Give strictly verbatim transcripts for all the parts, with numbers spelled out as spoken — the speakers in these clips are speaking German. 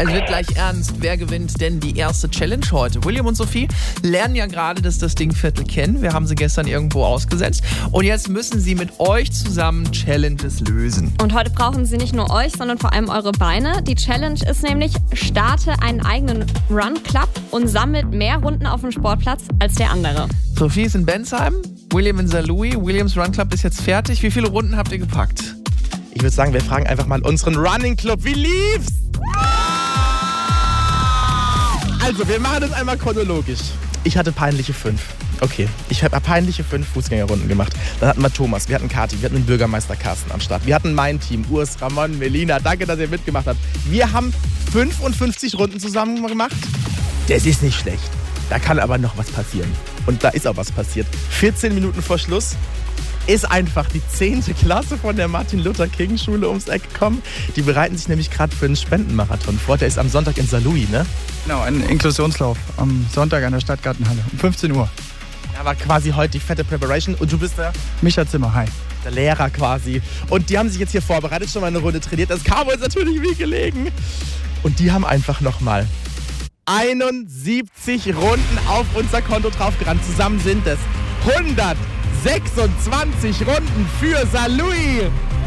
Es wird gleich ernst. Wer gewinnt denn die erste Challenge heute? William und Sophie lernen ja gerade das, das Dingviertel kennen. Wir haben sie gestern irgendwo ausgesetzt. Und jetzt müssen sie mit euch zusammen Challenges lösen. Und heute brauchen sie nicht nur euch, sondern vor allem eure Beine. Die Challenge ist nämlich, starte einen eigenen Run-Club und sammelt mehr Runden auf dem Sportplatz als der andere. Sophie ist in Bensheim, William in Saarlouis. Williams Run Club ist jetzt fertig. Wie viele Runden habt ihr gepackt? Ich würde sagen, wir fragen einfach mal unseren Running Club. Wie lief's? Also, wir machen das einmal chronologisch. Ich hatte peinliche fünf. Okay, ich habe peinliche fünf Fußgängerrunden gemacht. Dann hatten wir Thomas, wir hatten Kathi, wir hatten den Bürgermeister Carsten am Start. Wir hatten mein Team, Urs, Ramon, Melina. Danke, dass ihr mitgemacht habt. Wir haben fünfundfünfzig Runden zusammen gemacht. Das ist nicht schlecht. Da kann aber noch was passieren. Und da ist auch was passiert. vierzehn Minuten vor Schluss ist einfach die zehnte Klasse von der Martin-Luther-King-Schule ums Eck gekommen. Die bereiten sich nämlich gerade für einen Spendenmarathon vor. Der ist am Sonntag in Saarlouis, ne? Genau, ein Inklusionslauf am Sonntag an der Stadtgartenhalle um fünfzehn Uhr. Da war quasi heute die fette Preparation. Und du bist der? Micha Zimmer, hi. Der Lehrer quasi. Und die haben sich jetzt hier vorbereitet, schon mal eine Runde trainiert. Das kam uns natürlich wie gelegen. Und die haben einfach nochmal einundsiebzig Runden auf unser Konto draufgerannt. Zusammen sind es hundertsechsundzwanzig Runden für Saarlouis.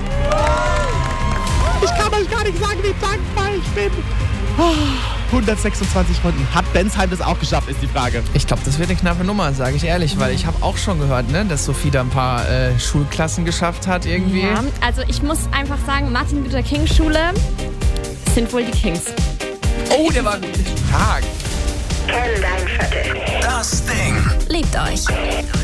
Ich kann euch gar nicht sagen, wie dankbar ich bin. hundertsechsundzwanzig Runden. Hat Bensheim das auch geschafft, ist die Frage. Ich glaube, das wird eine knappe Nummer, sage ich ehrlich, weil ich habe auch schon gehört, ne, dass Sophie da ein paar äh, Schulklassen geschafft hat irgendwie. Ja, also ich muss einfach sagen, Martin-Luther-King-Schule sind wohl die Kings. Oh, der war stark. Kenn dein Viertel. Das Ding. Liebt euch.